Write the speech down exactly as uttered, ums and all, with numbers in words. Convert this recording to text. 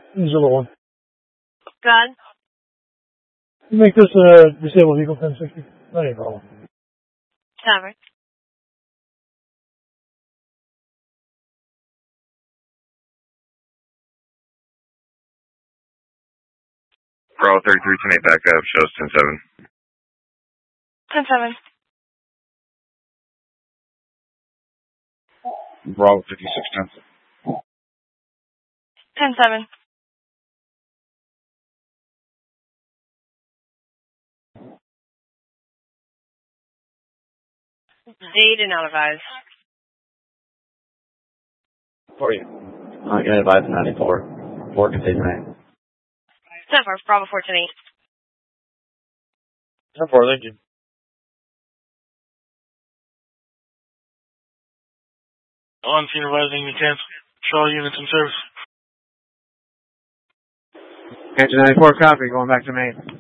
Zilla one. Good. Make this a disabled vehicle ten sixty. Not any problem. Covered. Bravo thirty-three, ten eight back up, shows ten seven. ten seven. Bravo fifty-six, ten. ten seven. Z did not advise. For you. I'm going to advise ninety-four. four continuing. ten four, Bravo fourteen eight. ten four, thank you. On scene advising you cancel. Show units in service. Engine ninety-four, copy, going back to main.